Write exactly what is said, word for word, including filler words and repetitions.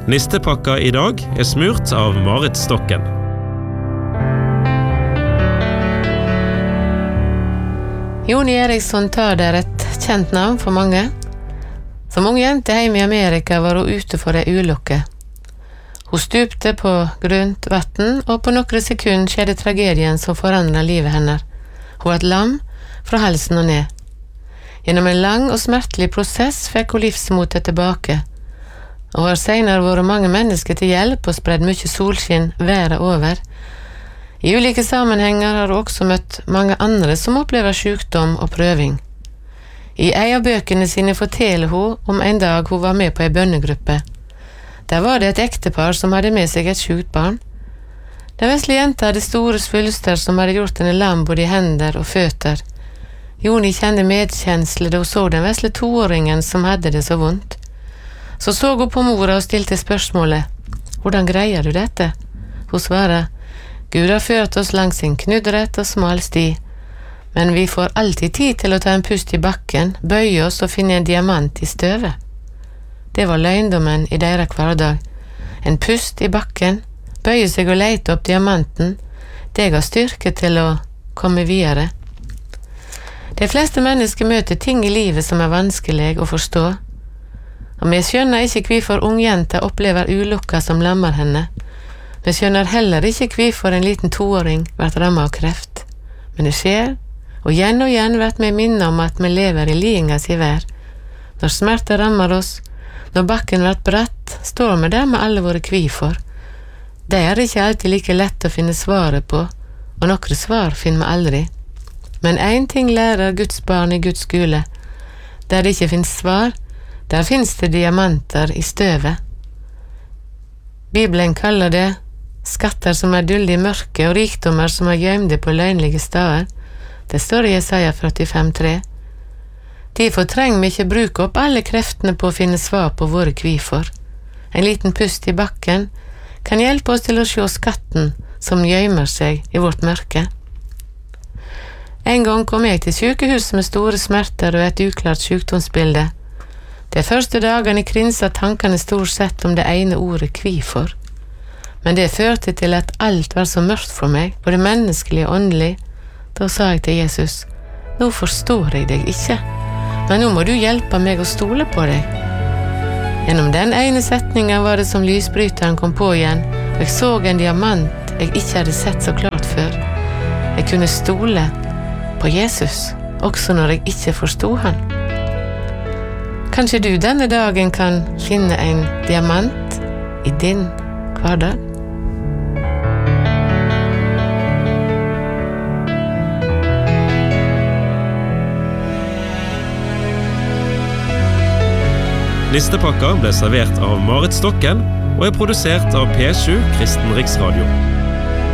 Nistepakka I dag er smurt av Marit Stokken. Joni Eriksson Tard er et kjent navn for mange. Som ung jente hjemme I Amerika var hun ute for en ulykke. Hun stupte på grunt vatten, og på noen sekunder skjedde tragedien som forandret livet hennes. Hun var lam fra halsen og ned. Gjennom en lang og smertelig prosess fikk hun livsmotet tilbake, og har senere vært mange mennesker til hjelp og spredd mye solskinn været over. I ulike sammenhenger har hun også møtt mange andre som opplever sykdom og prøving. I en av bøkene sine forteller hun om en dag hun var med på en bønnegruppe. Der var det et ektepar som hadde med seg et sykt barn. Den vesle jenta hadde store svulster som hadde gjort henne lam både I hender og føtter. Joni kjente medkjensle da hun så den vesle toåringen som hadde det så vondt. Så så hun på mora og stilte spørsmålet: «Hvordan greier du dette?» Hun svarer: «Gud har ført oss langs en knuddrett og smal sti, men vi får alltid tid til å ta en pust I bakken, bøye oss og finne en diamant I støvet.» Det var løgndommen I deres hverdag. En pust I bakken, bøye seg og lete opp diamanten, det ga styrke til å komme videre. De fleste mennesker møter ting I livet som er vanskelig å forstå, og vi skjønner ikke hvorfor ungjenta opplever ulykker som lammer henne. Vi skjønner heller ikke hvorfor en liten toåring blir rammet av kreft. Men det skjer, og igjen og igjen blir vi minnet om at vi lever I lidingens I vær. Når smerte rammer oss, når bakken blir bratt, står vi der med alle våre hvorfor. Det er ikke alltid like lett å finne svaret på, og noen svar finner vi aldri. Men en ting lærer Guds barn I Guds skole. Der det ikke finnes svar, der finnes det diamanter I støvet. Bibelen kaller det skatter som er dulde I mørket, og rikdommer som er gjemte på løgnlige steder. Det står I Jesaja førtifem tre. Derfor trenger vi ikke bruke opp alle kreftene på å finne svar på våre hvorfor. En liten pust I bakken kan hjelpe oss til å se skatten som gjemmer seg I vårt mørke. En gang kom jeg til sykehuset med store smerter og et uklart sykdomsbilde. De første dagene krinset tankene stort sett om det ene ordet hvorfor. Men det førte til at alt var så mørkt for meg, både menneskelig og åndelig. Da sa jeg til Jesus: «Nå forstår jeg deg ikke, men nå må du hjelpe meg å stole på deg.» Gjennom den ene setningen var det som lysbryteren kom på igjen, og jeg så en diamant jeg ikke hadde sett så klart før. Jeg kunne stole på Jesus, også når jeg ikke forstod han. Kanskje du denne dagen kan finne en diamant I din hverdag? Nistepakka ble servert av Marit Stokken og er produsert av P sju Kristen Riksradio.